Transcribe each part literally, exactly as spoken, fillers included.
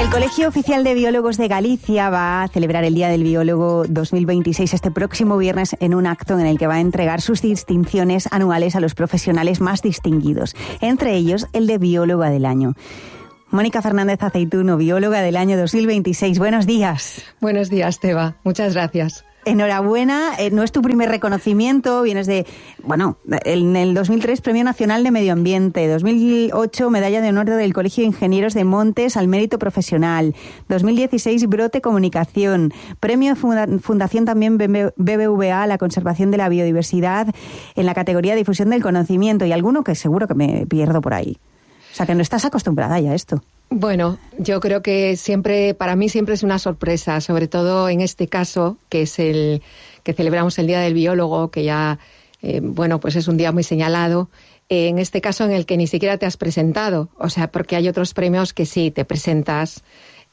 El Colegio Oficial de Biólogos de Galicia va a celebrar el Día del Biólogo dos mil veintiséis este próximo viernes en un acto en el que va a entregar sus distinciones anuales a los profesionales más distinguidos, entre ellos el de Bióloga del Año. Mónica Fernández Aceituno, Bióloga del Año dos mil veintiséis. Buenos días. Buenos días, Teba. Muchas gracias. Enhorabuena, eh, no es tu primer reconocimiento, vienes de, bueno, en el dos mil tres Premio Nacional de Medio Ambiente, dos mil ocho Medalla de Honor del Colegio de Ingenieros de Montes al Mérito Profesional, dos mil dieciséis Brote Comunicación, Premio Funda- Fundación también B B V A a la Conservación de la Biodiversidad en la categoría Difusión del Conocimiento y alguno que seguro que me pierdo por ahí. O sea, que no estás acostumbrada ya a esto. Bueno, yo creo que siempre, para mí siempre es una sorpresa, sobre todo en este caso, que es el que celebramos el Día del Biólogo, que ya, eh, bueno, pues es un día muy señalado. Eh, en este caso en el que ni siquiera te has presentado, o sea, porque hay otros premios que sí te presentas.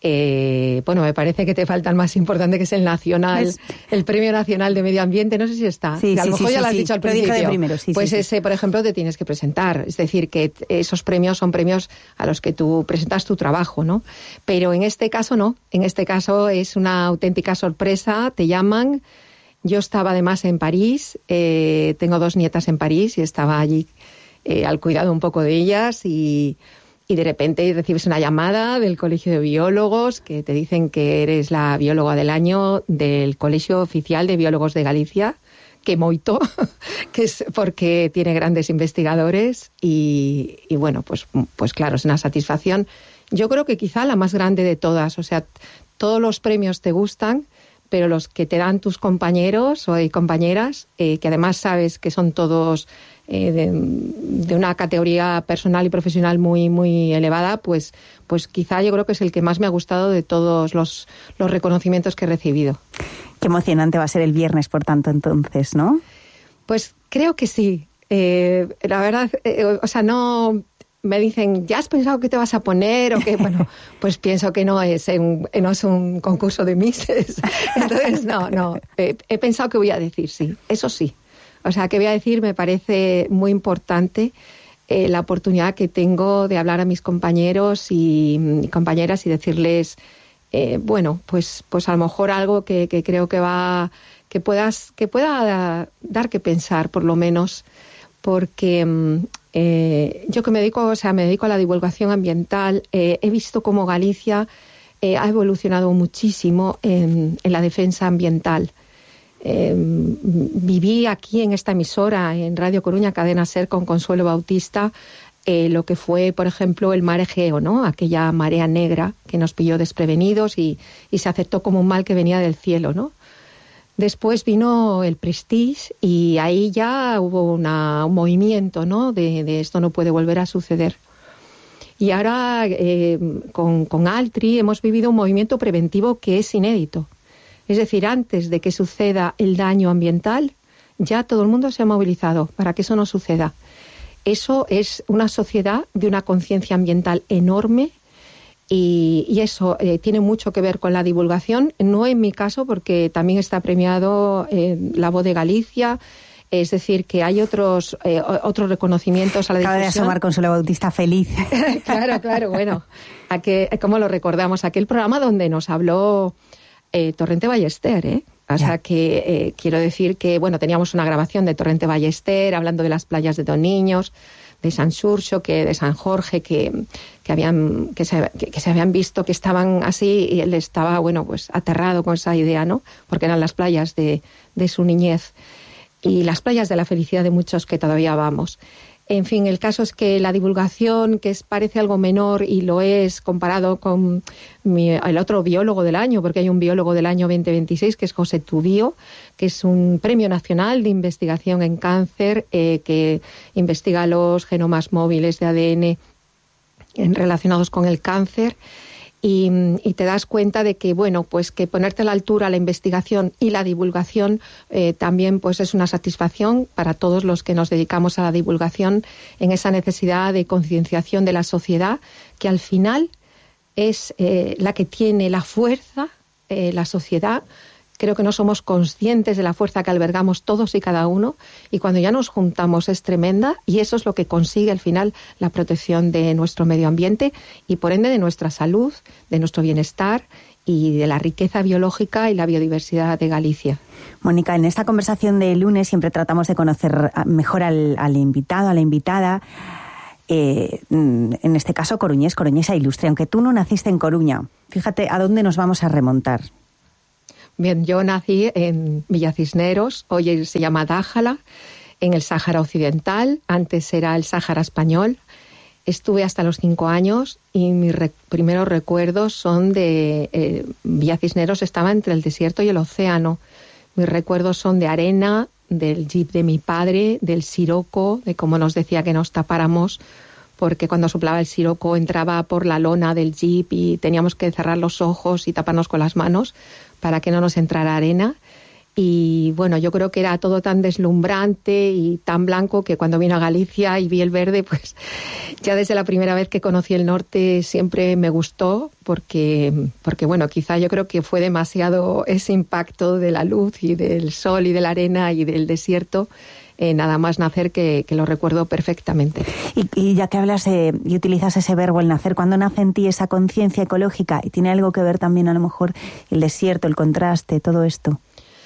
Eh, bueno, me parece que te falta el más importante, que es el nacional, es... el Premio Nacional de Medio Ambiente, no sé si está. Sí, que a sí, lo mejor sí, ya sí, lo has sí. dicho al Lo principio. dije de primero, sí, pues sí, ese, sí. por ejemplo, te tienes que presentar. Es decir, que esos premios son premios a los que tú presentas tu trabajo, ¿no? Pero en este caso no. En este caso es una auténtica sorpresa. Te llaman. Yo estaba además en París. Eh, tengo dos nietas en París y estaba allí eh, al cuidado un poco de ellas y... Y de repente recibes una llamada del Colegio de Biólogos que te dicen que eres la bióloga del año del Colegio Oficial de Biólogos de Galicia, que moito, que es porque tiene grandes investigadores y, y bueno, pues, pues claro, es una satisfacción. Yo creo que quizá la más grande de todas, o sea, todos los premios te gustan, pero los que te dan tus compañeros o compañeras, eh, que además sabes que son todos eh, de, de una categoría personal y profesional muy muy elevada, pues pues quizá yo creo que es el que más me ha gustado de todos los, los reconocimientos que he recibido. Qué emocionante va a ser el viernes, por tanto, entonces, ¿no? Pues creo que sí. Eh, la verdad, eh, o sea, no... Me dicen, ¿ya has pensado qué te vas a poner? O que, bueno, pues pienso que no es, un, no es un concurso de Misses. Entonces, no, no. Eh, he pensado que voy a decir sí, eso sí. O sea, que voy a decir, me parece muy importante eh, la oportunidad que tengo de hablar a mis compañeros y, y compañeras y decirles, eh, bueno, pues, pues a lo mejor algo que, que creo que va, que puedas, que pueda dar que pensar, por lo menos, porque eh, yo que me dedico, o sea, me dedico a la divulgación ambiental, eh, he visto cómo Galicia eh, ha evolucionado muchísimo en, en la defensa ambiental. Eh, viví aquí en esta emisora, en Radio Coruña, Cadena Ser, con Consuelo Bautista, eh, lo que fue, por ejemplo, el mar Egeo, ¿no? Aquella marea negra que nos pilló desprevenidos y, y se aceptó como un mal que venía del cielo, ¿no? Después vino el Prestige y ahí ya hubo una, un movimiento, ¿no? De, de esto no puede volver a suceder. Y ahora eh, con, con Altri hemos vivido un movimiento preventivo que es inédito. Es decir, antes de que suceda el daño ambiental, ya todo el mundo se ha movilizado para que eso no suceda. Eso es una sociedad de una conciencia ambiental enorme. Y, y eso eh, tiene mucho que ver con la divulgación, no en mi caso, porque también está premiado eh, La Voz de Galicia, es decir, que hay otros eh, otros reconocimientos a la difusión. Acaba de asomar Consuelo Bautista feliz. Claro, claro, bueno, a que, ¿cómo lo recordamos? Aquel programa donde nos habló eh, Torrente Ballester, ¿eh? O sea, que eh, quiero decir que, bueno, teníamos una grabación de Torrente Ballester hablando de las playas de Toniños, de San Xurxo, que de San Jorge, que, que habían que se, que, que se habían visto que estaban así y él estaba, bueno, pues aterrado con esa idea, ¿no? Porque eran las playas de, de su niñez y las playas de la felicidad de muchos que todavía vamos. En fin, el caso es que la divulgación, que es, parece algo menor y lo es comparado con mi, el otro biólogo del año, porque hay un biólogo del año veinte veintiséis que es José Tubío, que es un premio nacional de investigación en cáncer, eh, que investiga los genomas móviles de A D N en, relacionados con el cáncer. Y, y te das cuenta de que, bueno, pues que ponerte a la altura la investigación y la divulgación eh, también pues es una satisfacción para todos los que nos dedicamos a la divulgación en esa necesidad de concienciación de la sociedad, que al final es eh, la que tiene la fuerza, eh, la sociedad, creo que no somos conscientes de la fuerza que albergamos todos y cada uno, y cuando ya nos juntamos es tremenda, y eso es lo que consigue al final la protección de nuestro medio ambiente y por ende de nuestra salud, de nuestro bienestar y de la riqueza biológica y la biodiversidad de Galicia. Mónica, en esta conversación de lunes siempre tratamos de conocer mejor al, al invitado, a la invitada. Eh, en este caso coruñés, coruñesa ilustre, aunque tú no naciste en Coruña. Fíjate a dónde nos vamos a remontar. Bien, yo nací en Villacisneros, hoy se llama Dájala, en el Sáhara Occidental, antes era el Sáhara Español. Estuve hasta los cinco años y mis re- primeros recuerdos son de... Eh, Villacisneros estaba entre el desierto y el océano. Mis recuerdos son de arena, del jeep de mi padre, del siroco, de cómo nos decía que nos tapáramos, porque cuando soplaba el siroco entraba por la lona del jeep y teníamos que cerrar los ojos y taparnos con las manos para que no nos entrara arena. Y bueno, yo creo que era todo tan deslumbrante y tan blanco que cuando vine a Galicia y vi el verde, pues ya desde la primera vez que conocí el norte siempre me gustó, porque, porque bueno, quizá yo creo que fue demasiado ese impacto de la luz y del sol y de la arena y del desierto, eh, nada más nacer, que, que lo recuerdo perfectamente. Y, y ya que hablas de, y utilizas ese verbo, el nacer, ¿cuándo nace en ti esa conciencia ecológica? ¿Y tiene algo que ver también a lo mejor el desierto, el contraste, todo esto?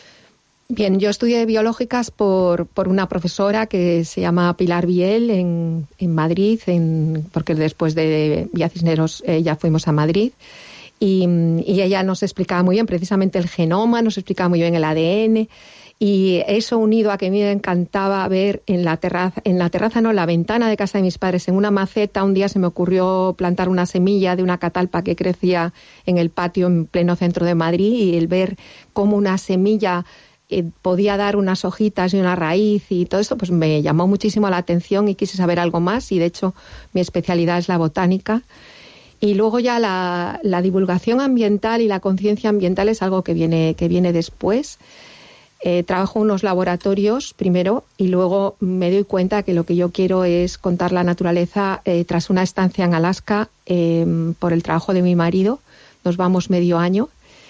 Bien, yo estudié biológicas por, por una profesora que se llama Pilar Biel en, en Madrid, en, porque después de Villacisneros eh, ya fuimos a Madrid, y, y ella nos explicaba muy bien precisamente el genoma, nos explicaba muy bien el A D N, y eso unido a que a mí me encantaba ver en la terraza, en la terraza no, en la ventana de casa de mis padres, en una maceta, un día se me ocurrió plantar una semilla de una catalpa que crecía en el patio en pleno centro de Madrid, y el ver cómo una semilla eh, podía dar unas hojitas y una raíz y todo esto, pues me llamó muchísimo la atención y quise saber algo más, y de hecho mi especialidad es la botánica. Y luego ya la, la divulgación ambiental y la conciencia ambiental es algo que viene, que viene después. Eh, trabajo en unos laboratorios primero y luego me doy cuenta que lo que yo quiero es contar la naturaleza. Eh, tras una estancia en Alaska, eh, por el trabajo de mi marido, nos vamos medio año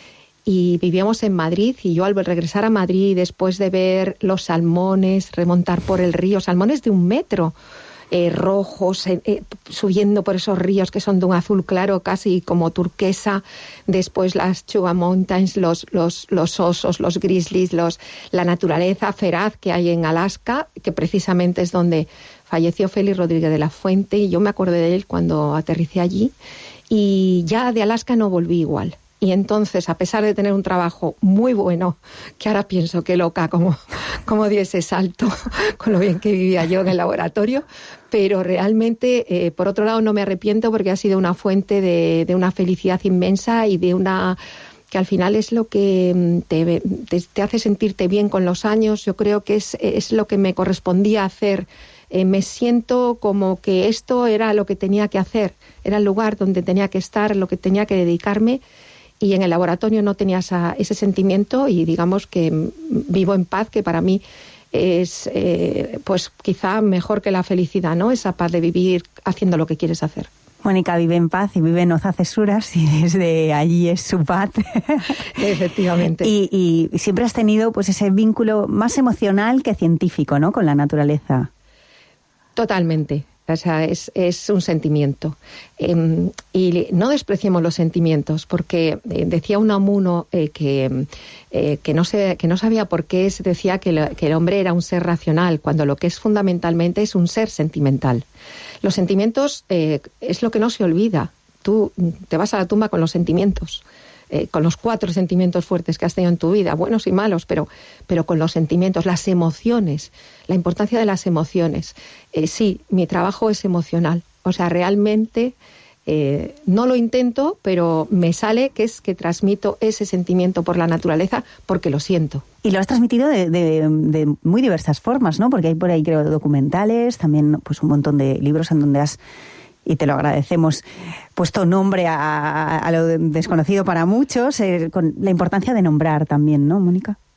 y vivíamos en Madrid, y yo al regresar a Madrid, después de ver los salmones remontar por el río, salmones de un metro, Eh, rojos, eh, eh, subiendo por esos ríos que son de un azul claro, casi como turquesa, después las Chuba Mountains, los, los, los osos, los grizzlies, los, la naturaleza feraz que hay en Alaska, que precisamente es donde falleció Félix Rodríguez de la Fuente, y yo me acordé de él cuando aterricé allí, y ya de Alaska no volví igual. Y entonces, a pesar de tener un trabajo muy bueno, que ahora pienso que loca como, como di ese salto con lo bien que vivía yo en el laboratorio, pero realmente, eh, por otro lado, no me arrepiento porque ha sido una fuente de, de una felicidad inmensa y de una... que al final es lo que te, te, te hace sentirte bien con los años. Yo creo que es, es lo que me correspondía hacer. Eh, me siento como que esto era lo que tenía que hacer, era el lugar donde tenía que estar, lo que tenía que dedicarme. Y en el laboratorio no tenía esa, ese sentimiento, y digamos que vivo en paz, que para mí es eh, pues quizá mejor que la felicidad, ¿no? Esa paz de vivir haciendo lo que quieres hacer. Mónica vive en paz y vive en Ozacesuras, y desde allí es su paz. Efectivamente. Y, y siempre has tenido pues ese vínculo más emocional que científico, ¿no?, con la naturaleza. Totalmente. O sea, es, es un sentimiento. Eh, y no despreciemos los sentimientos, porque eh, decía Unamuno eh, que, eh, que, no se, que no sabía por qué se decía que, lo, que el hombre era un ser racional, cuando lo que es fundamentalmente es un ser sentimental. Los sentimientos eh, es lo que no se olvida. Tú te vas a la tumba con los sentimientos. Eh, con los cuatro sentimientos fuertes que has tenido en tu vida, buenos y malos, pero, pero con los sentimientos, las emociones, la importancia de las emociones. Eh, sí, mi trabajo es emocional, o sea, realmente eh, no lo intento, pero me sale que es que transmito ese sentimiento por la naturaleza porque lo siento. Y lo has transmitido de, de, de muy diversas formas, ¿no? Porque hay por ahí, creo, documentales, también pues un montón de libros en donde has, y te lo agradecemos, puesto nombre a, a lo desconocido para muchos, eh, con la importancia de nombrar también, ¿no, Mónica?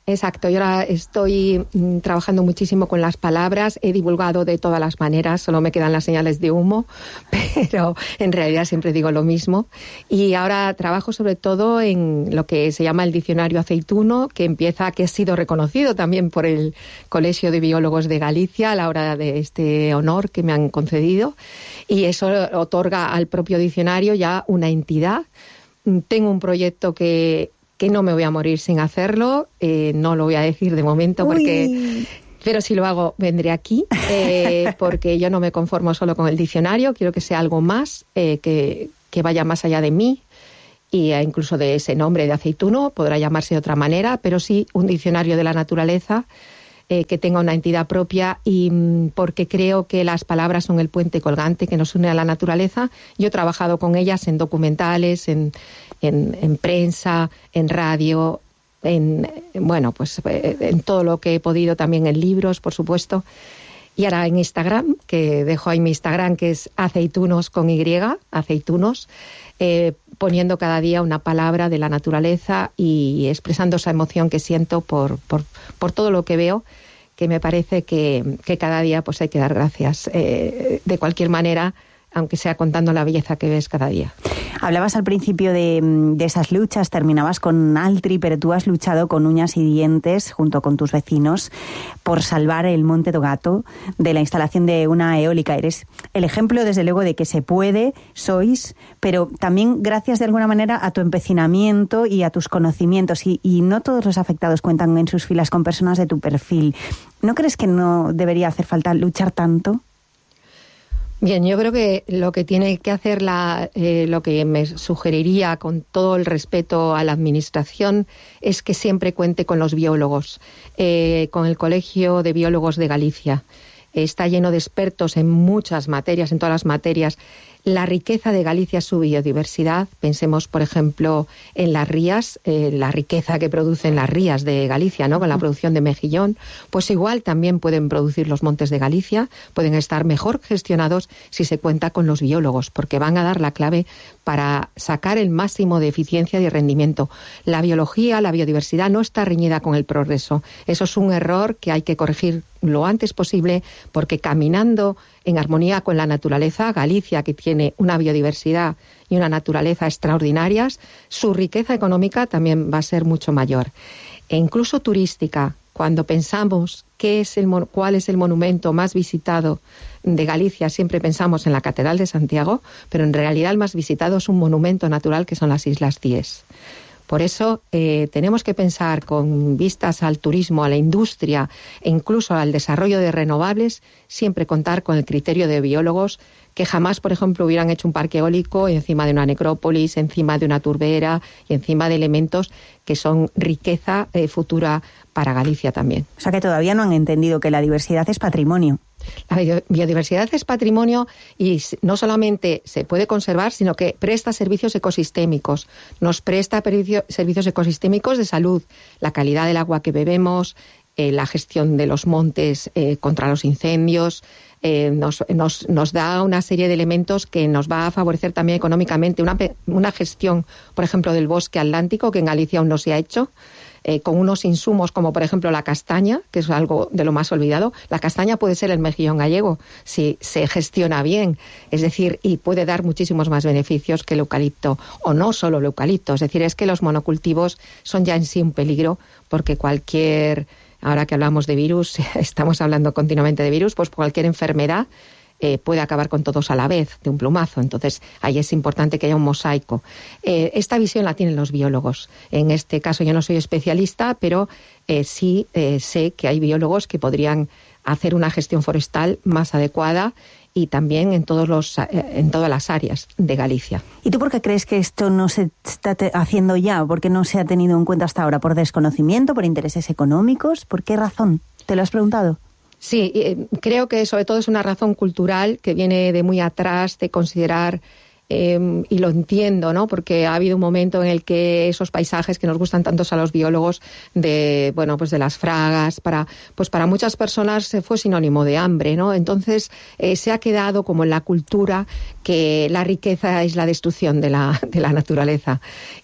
Exacto, yo ahora estoy mm, trabajando muchísimo con las palabras, he divulgado de todas las maneras, solo me quedan las señales de humo, pero en realidad siempre digo lo mismo. Y ahora trabajo sobre todo en lo que se llama el diccionario aceituno, que empieza, que ha sido reconocido también por el Colegio de Biólogos de Galicia a la hora de este honor que me han concedido, y eso otorga al propio diccionario ya una entidad. Tengo un proyecto que que no me voy a morir sin hacerlo, eh, no lo voy a decir de momento porque... Uy. Pero si lo hago, vendré aquí, eh, porque yo no me conformo solo con el diccionario, quiero que sea algo más, eh, que, que vaya más allá de mí, y eh, incluso de ese nombre de aceituno, podrá llamarse de otra manera, pero sí un diccionario de la naturaleza, eh, que tenga una entidad propia, y mm, porque creo que las palabras son el puente colgante que nos une a la naturaleza. Yo he trabajado con ellas en documentales, en... En, en prensa, en radio, en bueno, pues en todo lo que he podido, también en libros, por supuesto. Y ahora en Instagram, que dejo ahí mi Instagram, que es aceitunos con Y, aceitunos, eh, poniendo cada día una palabra de la naturaleza y expresando esa emoción que siento por, por, por todo lo que veo, que me parece que, que cada día pues hay que dar gracias, eh, de cualquier manera, aunque sea contando la belleza que ves cada día. Hablabas al principio de, de esas luchas, terminabas con Altri, pero tú has luchado con uñas y dientes junto con tus vecinos por salvar el Monte do Gato de la instalación de una eólica. Eres el ejemplo, desde luego, de que se puede, sois, pero también gracias de alguna manera a tu empecinamiento y a tus conocimientos, y, y no todos los afectados cuentan en sus filas con personas de tu perfil. ¿No crees que no debería hacer falta luchar tanto? Bien, yo creo que lo que tiene que hacer, la, eh, lo que me sugeriría, con todo el respeto a la Administración, es que siempre cuente con los biólogos, eh, con el Colegio de Biólogos de Galicia. Está lleno de expertos en muchas materias, en todas las materias. La riqueza de Galicia es su biodiversidad. Pensemos, por ejemplo, en las rías, eh, la riqueza que producen las rías de Galicia, ¿no? Con la producción de mejillón. Pues igual también pueden producir los montes de Galicia, pueden estar mejor gestionados si se cuenta con los biólogos, porque van a dar la clave para sacar el máximo de eficiencia y rendimiento. La biología, la biodiversidad no está reñida con el progreso. Eso es un error que hay que corregir lo antes posible, porque caminando en armonía con la naturaleza, Galicia, que tiene una biodiversidad y una naturaleza extraordinarias, su riqueza económica también va a ser mucho mayor. E incluso turística, cuando pensamos qué es el, cuál es el monumento más visitado de Galicia, siempre pensamos en la Catedral de Santiago, pero en realidad el más visitado es un monumento natural que son las Islas Cíes. Por eso eh, tenemos que pensar, con vistas al turismo, a la industria e incluso al desarrollo de renovables, siempre contar con el criterio de biólogos que jamás, por ejemplo, hubieran hecho un parque eólico encima de una necrópolis, encima de una turbera y encima de elementos que son riqueza eh, futura para Galicia también. O sea que todavía no han entendido que la diversidad es patrimonio. La biodiversidad es patrimonio y no solamente se puede conservar, sino que presta servicios ecosistémicos. Nos presta servicios ecosistémicos de salud, la calidad del agua que bebemos, eh, la gestión de los montes eh, contra los incendios. Eh, nos, nos, nos da una serie de elementos que nos va a favorecer también económicamente. Una, una gestión, por ejemplo, del bosque atlántico, que en Galicia aún no se ha hecho, Eh, con unos insumos como, por ejemplo, la castaña, que es algo de lo más olvidado. La castaña puede ser el mejillón gallego si se gestiona bien, es decir, y puede dar muchísimos más beneficios que el eucalipto, o no solo el eucalipto. Es decir, es que los monocultivos son ya en sí un peligro, porque cualquier, ahora que hablamos de virus, estamos hablando continuamente de virus, pues cualquier enfermedad Eh, puede acabar con todos a la vez, de un plumazo. Entonces, ahí es importante que haya un mosaico. Eh, esta visión la tienen los biólogos. En este caso yo no soy especialista, pero eh, sí eh, sé que hay biólogos que podrían hacer una gestión forestal más adecuada y también en todos los eh, en todas las áreas de Galicia. ¿Y tú por qué crees que esto no se está te- haciendo ya? ¿Por qué no se ha tenido en cuenta hasta ahora? ¿Por desconocimiento? ¿Por intereses económicos? ¿Por qué razón? ¿Te lo has preguntado? Sí, eh, creo que sobre todo es una razón cultural que viene de muy atrás, de considerar Eh, y lo entiendo, ¿no? Porque ha habido un momento en el que esos paisajes que nos gustan tantos a los biólogos de, bueno, pues de las fragas, para, pues para muchas personas fue sinónimo de hambre, ¿no? Entonces eh, se ha quedado como en la cultura que la riqueza es la destrucción de la, de la naturaleza.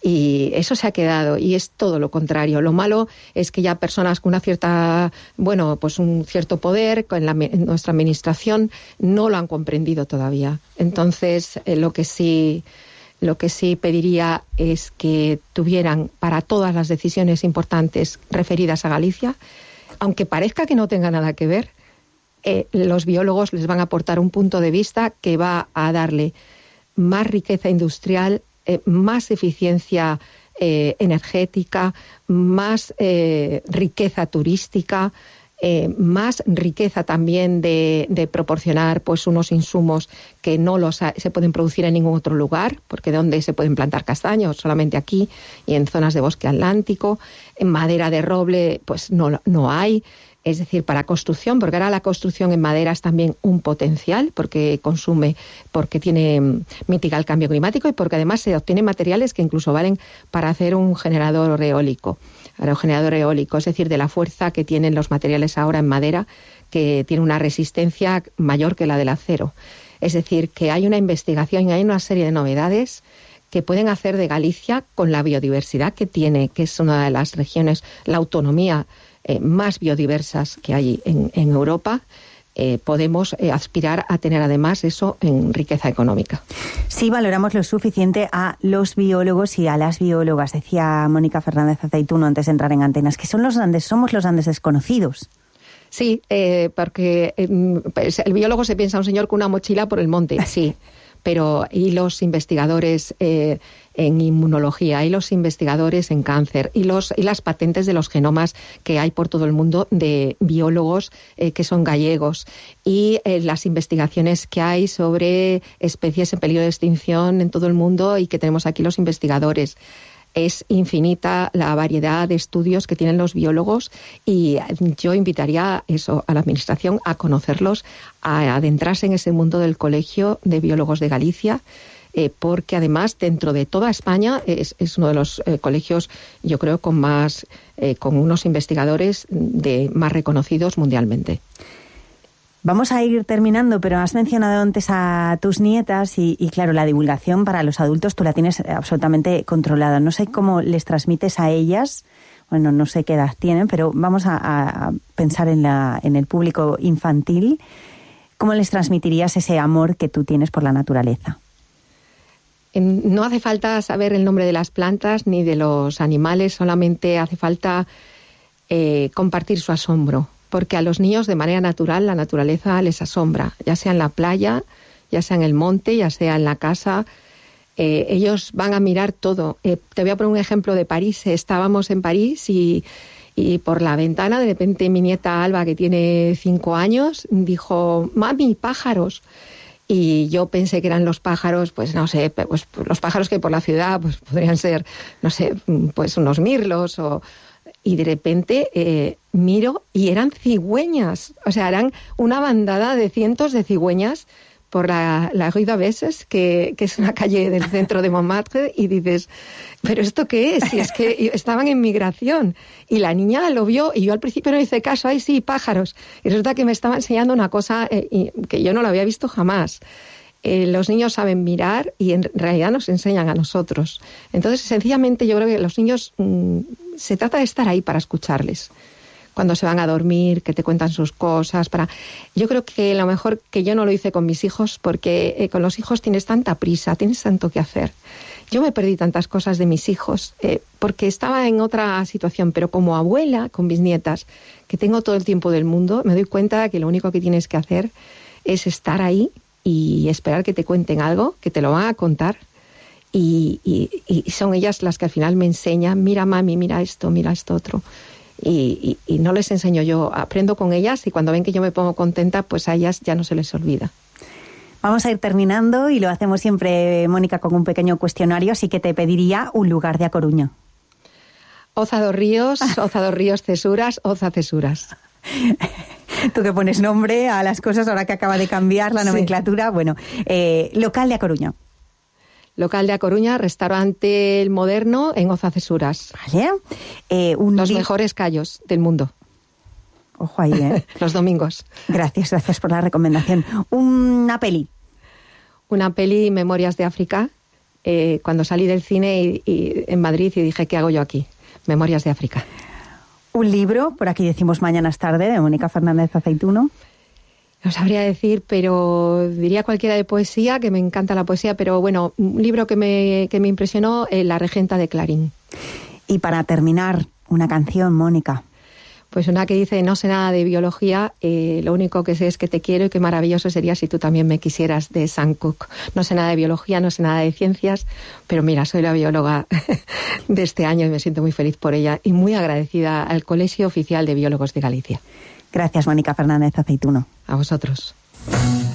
Y eso se ha quedado, y es todo lo contrario. Lo malo es que ya personas con una cierta, bueno, pues un cierto poder en, la, en nuestra administración no lo han comprendido todavía. Entonces, eh, lo que sí, lo que sí pediría es que tuvieran para todas las decisiones importantes referidas a Galicia, aunque parezca que no tenga nada que ver, eh, los biólogos les van a aportar un punto de vista que va a darle más riqueza industrial, eh, más eficiencia eh, energética, más eh, riqueza turística, Eh, más riqueza también de, de proporcionar pues unos insumos que no los ha, se pueden producir en ningún otro lugar, porque donde se pueden plantar castaños, solamente aquí y en zonas de bosque atlántico. En madera de roble pues no, no hay, es decir, para construcción, porque ahora la construcción en madera es también un potencial, porque consume, porque tiene mitiga el cambio climático y porque además se obtienen materiales que incluso valen para hacer un generador eólico. aerogenerador eólico, es decir, de la fuerza que tienen los materiales ahora en madera, que tiene una resistencia mayor que la del acero. Es decir, que hay una investigación y hay una serie de novedades que pueden hacer de Galicia, con la biodiversidad que tiene, que es una de las regiones, la autonomía eh, más biodiversas que hay en, en Europa, Eh, podemos eh, aspirar a tener además eso en riqueza económica. Sí, valoramos lo suficiente a los biólogos y a las biólogas, decía Mónica Fernández Aceituno antes de entrar en Antenas, que son los Andes, somos los Andes desconocidos. Sí, eh, porque eh, pues el biólogo se piensa un señor con una mochila por el monte, sí. Pero y los investigadores eh, en inmunología, y los investigadores en cáncer, y los y las patentes de los genomas que hay por todo el mundo de biólogos eh, que son gallegos, y eh, las investigaciones que hay sobre especies en peligro de extinción en todo el mundo y que tenemos aquí los investigadores. Es infinita la variedad de estudios que tienen los biólogos, y yo invitaría eso a la Administración a conocerlos, a adentrarse en ese mundo del Colegio de Biólogos de Galicia, eh, porque además dentro de toda España es, es uno de los eh, colegios, yo creo, con más, eh, con unos investigadores de más reconocidos mundialmente. Vamos a ir terminando, pero has mencionado antes a tus nietas y, y, claro, la divulgación para los adultos tú la tienes absolutamente controlada. No sé cómo les transmites a ellas, bueno, no sé qué edad tienen, pero vamos a, a pensar en, la, en el público infantil. ¿Cómo les transmitirías ese amor que tú tienes por la naturaleza? No hace falta saber el nombre de las plantas ni de los animales, solamente hace falta eh, compartir su asombro. Porque a los niños de manera natural la naturaleza les asombra, ya sea en la playa, ya sea en el monte, ya sea en la casa. Eh, ellos van a mirar todo. Eh, te voy a poner un ejemplo de París. Estábamos en París y, y por la ventana de repente mi nieta Alba, que tiene cinco años, dijo, mami, pájaros. Y yo pensé que eran los pájaros, pues no sé, pues los pájaros que por la ciudad pues podrían ser, no sé, pues unos mirlos o... Y de repente eh, miro y eran cigüeñas, o sea, eran una bandada de cientos de cigüeñas por la, la Rue d'Aveses, que, que es una calle del centro de Montmartre, y dices, ¿pero esto qué es? Y es que estaban en migración. Y la niña lo vio y yo al principio no hice caso, ¡ay sí, pájaros! Y resulta que me estaba enseñando una cosa eh, y, que yo no la había visto jamás. Eh, los niños saben mirar y en realidad nos enseñan a nosotros. Entonces, sencillamente, yo creo que los niños mmm, se trata de estar ahí para escucharles. Cuando se van a dormir, que te cuentan sus cosas. Para... Yo creo que lo mejor que yo no lo hice con mis hijos, porque eh, con los hijos tienes tanta prisa, tienes tanto que hacer. Yo me perdí tantas cosas de mis hijos eh, porque estaba en otra situación, pero como abuela con mis nietas, que tengo todo el tiempo del mundo, me doy cuenta que lo único que tienes que hacer es estar ahí y esperar que te cuenten algo, que te lo van a contar, y, y, y son ellas las que al final me enseñan, mira mami, mira esto, mira esto otro, y, y, y no les enseño yo, aprendo con ellas, y cuando ven que yo me pongo contenta, pues a ellas ya no se les olvida. Vamos a ir terminando y lo hacemos siempre, Mónica, con un pequeño cuestionario, así que te pediría un lugar de A Coruña. Oza dos Ríos, Oza dos Ríos Cesuras, Oza Cesuras. Tú que pones nombre a las cosas ahora que acaba de cambiar la nomenclatura. Sí. Bueno, eh, local de A Coruña. Local de A Coruña, restaurante El Moderno en Oza-Cesuras. Vale. Eh, un Los li- mejores callos del mundo. Ojo ahí, ¿eh? Los domingos. Gracias, gracias por la recomendación. Una peli. Una peli, Memorias de África, eh, cuando salí del cine y, y, en Madrid y dije, ¿qué hago yo aquí? Memorias de África. Un libro, por aquí decimos Mañanas tarde, de Mónica Fernández Aceituno. No sabría decir, pero diría cualquiera de poesía, que me encanta la poesía, pero bueno, un libro que me, que me impresionó, eh, La Regenta de Clarín. Y para terminar, una canción, Mónica. Pues una que dice, no sé nada de biología, eh, lo único que sé es que te quiero y qué maravilloso sería si tú también me quisieras, de Sam Cooke. No sé nada de biología, no sé nada de ciencias, pero mira, soy la bióloga de este año y me siento muy feliz por ella y muy agradecida al Colegio Oficial de Biólogos de Galicia. Gracias, Mónica Fernández Aceituno. A vosotros.